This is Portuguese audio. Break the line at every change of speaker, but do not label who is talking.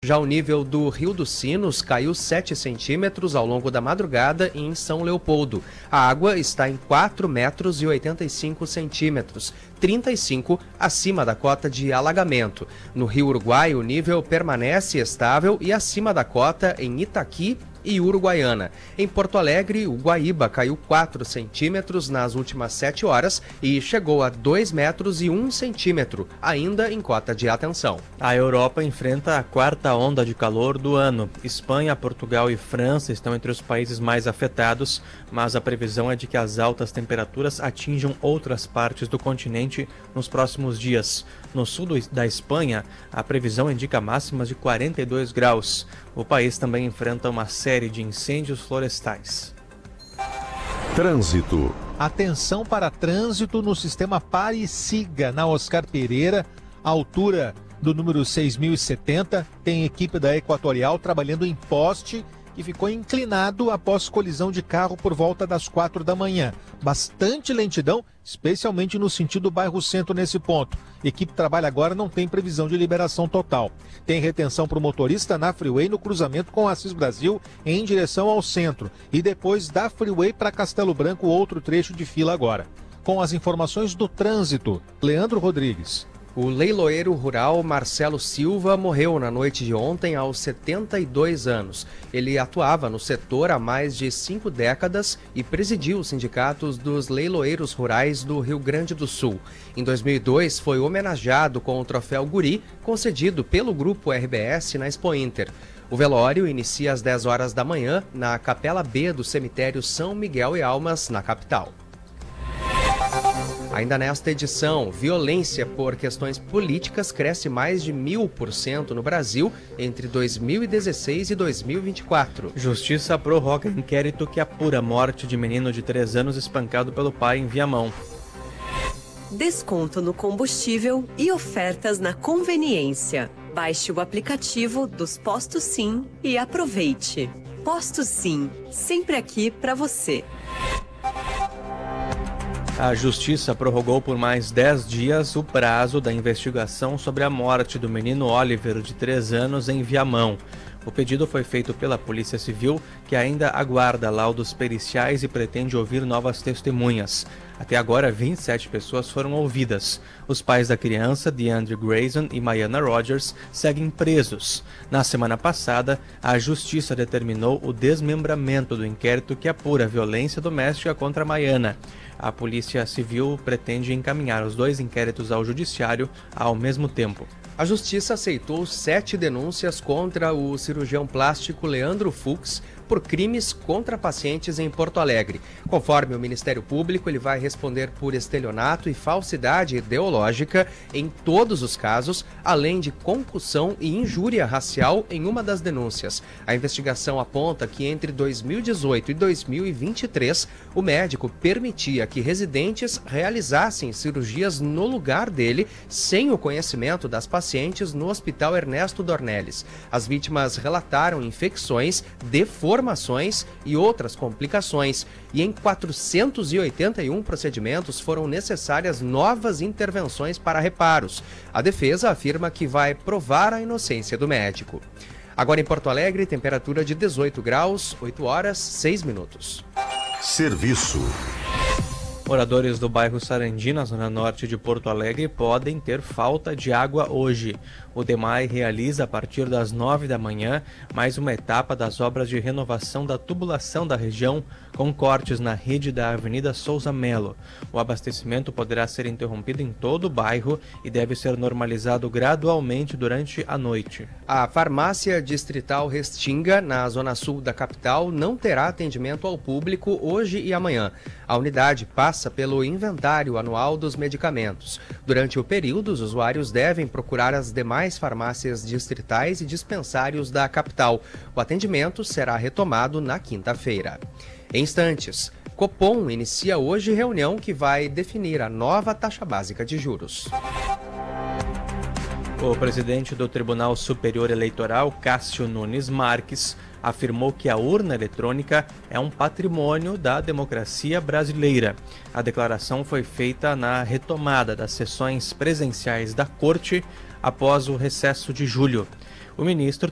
Já o nível do Rio dos Sinos caiu 7 centímetros ao longo da madrugada em São Leopoldo. A água está em 4,85 metros, 35 acima da cota de alagamento. No Rio Uruguai, o nível permanece estável e acima da cota em Itaqui e Uruguaiana. Em Porto Alegre, o Guaíba caiu 4 centímetros nas últimas 7 horas e chegou a 2 metros e 1 centímetro, ainda em cota de atenção.
A Europa enfrenta a quarta onda de calor do ano. Espanha, Portugal e França estão entre os países mais afetados, mas a previsão é de que as altas temperaturas atinjam outras partes do continente nos próximos dias. No sul da Espanha, a previsão indica máximas de 42 graus. O país também enfrenta uma série de incêndios florestais.
Trânsito.
Atenção para trânsito no sistema Pare e Siga, na Oscar Pereira, à altura do número 6070. Tem equipe da Equatorial trabalhando em poste que ficou inclinado após colisão de carro por volta das 4 da manhã. Bastante lentidão, especialmente no sentido bairro Centro nesse ponto. Equipe trabalha agora, não tem previsão de liberação total. Tem retenção para o motorista na Freeway no cruzamento com Assis Brasil em direção ao centro. E depois da Freeway para Castelo Branco, outro trecho de fila agora. Com as informações do trânsito, Leandro Rodrigues.
O leiloeiro rural Marcelo Silva morreu na noite de ontem aos 72 anos. Ele atuava no setor há mais de 5 décadas e presidiu os sindicatos dos leiloeiros rurais do Rio Grande do Sul. Em 2002, foi homenageado com o troféu Guri, concedido pelo Grupo RBS na Expo Inter. O velório inicia às 10 horas da manhã na Capela B do cemitério São Miguel e Almas, na capital. Ainda nesta edição, violência por questões políticas cresce mais de 1000% no Brasil entre 2016 e 2024.
Justiça prorroga inquérito que apura a morte de menino de 3 anos espancado pelo pai em Viamão.
Desconto no combustível e ofertas na conveniência. Baixe o aplicativo dos Postos Sim e aproveite. Postos Sim, sempre aqui para você.
A Justiça prorrogou por mais 10 dias o prazo da investigação sobre a morte do menino Oliver, de 3 anos, em Viamão. O pedido foi feito pela Polícia Civil, que ainda aguarda laudos periciais e pretende ouvir novas testemunhas. Até agora, 27 pessoas foram ouvidas. Os pais da criança, DeAndre Grayson e Maiana Rogers, seguem presos. Na semana passada, a Justiça determinou o desmembramento do inquérito que apura a violência doméstica contra Maiana. A Polícia Civil pretende encaminhar os 2 inquéritos ao Judiciário ao mesmo tempo.
A Justiça aceitou 7 denúncias contra o cirurgião plástico Leandro Fux por crimes contra pacientes em Porto Alegre. Conforme o Ministério Público, ele vai responder por estelionato e falsidade ideológica em todos os casos, além de concussão e injúria racial em uma das denúncias. A investigação aponta que entre 2018 e 2023, o médico permitia que residentes realizassem cirurgias no lugar dele, sem o conhecimento das pacientes no Hospital Ernesto Dornelles. As vítimas relataram infecções, deformações e outras complicações, e em 481 procedimentos foram necessárias novas intervenções para reparos. A defesa afirma que vai provar a inocência do médico. Agora em Porto Alegre, temperatura de 18 graus, 8 horas, 6 minutos.
Serviço.
Moradores do bairro Sarandi, na zona norte de Porto Alegre, podem ter falta de água hoje. O DEMAI realiza, a partir das 9 da manhã, mais uma etapa das obras de renovação da tubulação da região, com cortes na rede da Avenida Souza Melo. O abastecimento poderá ser interrompido em todo o bairro e deve ser normalizado gradualmente durante a noite.
A farmácia distrital Restinga, na zona sul da capital, não terá atendimento ao público hoje e amanhã. A unidade passa pelo inventário anual dos medicamentos. Durante o período, os usuários devem procurar as demais farmácias distritais e dispensários da capital. O atendimento será retomado na quinta-feira. Em instantes, Copom inicia hoje reunião que vai definir a nova taxa básica de juros.
O presidente do Tribunal Superior Eleitoral, Cássio Nunes Marques, afirmou que a urna eletrônica é um patrimônio da democracia brasileira. A declaração foi feita na retomada das sessões presenciais da Corte após o recesso de julho. O ministro